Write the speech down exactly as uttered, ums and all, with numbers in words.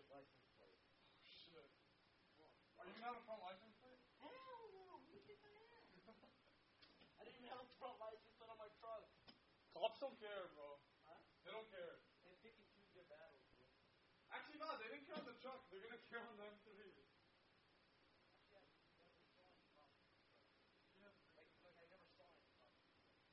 license plate. Oh, shit. Are you gonna have a front license plate? Hell no! Who do you think I am? I didn't even have a front license plate on my truck. Cops don't care, bro. Huh? They don't care. They pick and choose their battles, bro. Actually, no, they didn't care on the truck. They're gonna care on them too.